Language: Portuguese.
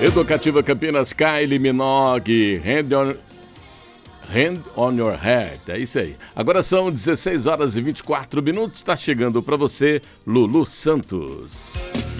Educativa Campinas, Kylie Minogue, Hand on Your Head, é isso aí. Agora são 16 horas e 24 minutos, está chegando para você, Lulu Santos.